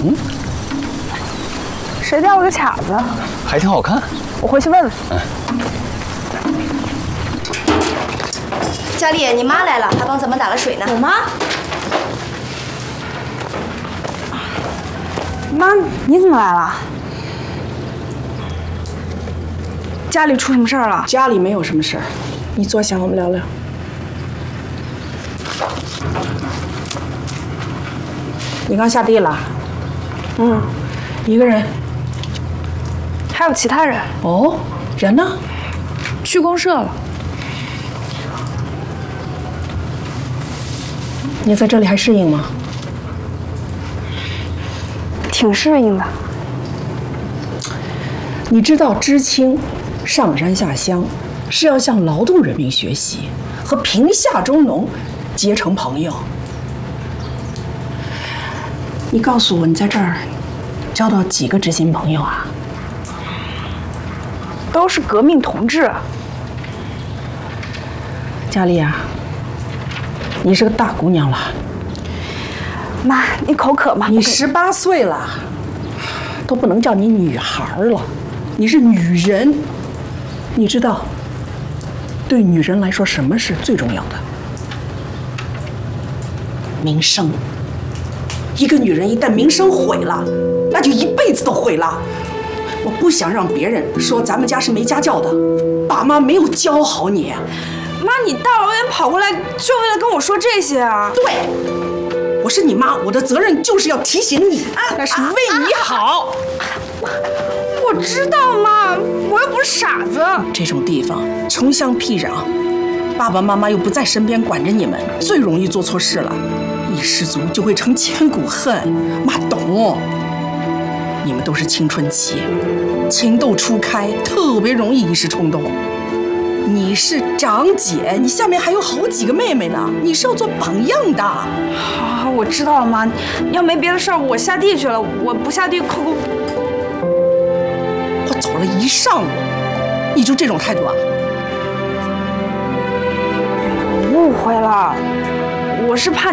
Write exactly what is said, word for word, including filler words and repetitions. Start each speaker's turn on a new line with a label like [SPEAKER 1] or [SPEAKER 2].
[SPEAKER 1] 嗯，
[SPEAKER 2] 谁掉了个卡子？
[SPEAKER 1] 还挺好看。
[SPEAKER 2] 我回去问问。
[SPEAKER 1] 嗯。
[SPEAKER 3] 佳丽，你妈来了，还帮咱们打了水呢。
[SPEAKER 2] 我妈？妈，你怎么来了？家里出什么事儿了？
[SPEAKER 4] 家里没有什么事儿，你坐下，我们聊聊。你刚下地了？
[SPEAKER 2] 嗯，
[SPEAKER 4] 一个人。
[SPEAKER 2] 还有其他人？
[SPEAKER 4] 哦，人呢？
[SPEAKER 2] 去公社了。
[SPEAKER 4] 你在这里还适应吗？
[SPEAKER 2] 挺适应的。
[SPEAKER 4] 你知道知青上山下乡是要向劳动人民学习，和贫下中农结成朋友。你告诉我，你在这儿交到几个知心朋友啊？
[SPEAKER 2] 都是革命同志。
[SPEAKER 4] 佳丽啊，你是个大姑娘了。
[SPEAKER 2] 妈，你口渴吗？
[SPEAKER 4] 你十八岁了，都不能叫你女孩了，你是女人。你知道，对女人来说，什么是最重要的？名声。一个女人一旦名声毁了，那就一辈子都毁了。我不想让别人说咱们家是没家教的，爸妈没有教好你。
[SPEAKER 2] 妈，你大老远跑过来就为了跟我说这些啊？
[SPEAKER 4] 对，我是你妈，我的责任就是要提醒你，那是为你好。
[SPEAKER 2] 我知道妈，我又不是傻子。
[SPEAKER 4] 这种地方穷乡僻壤，爸爸妈妈又不在身边管着你们，最容易做错事了。一失足就会成千古恨，妈懂。你们都是青春期，情窦初开，特别容易一时冲动。你是长姐，你下面还有好几个妹妹呢，你是要做榜样的。
[SPEAKER 2] 好，我知道了妈。要没别的事儿，我下地去了。我不下地扣扣。
[SPEAKER 4] 我走了一上午，你就这种态度啊？
[SPEAKER 2] 我误会了，我是怕。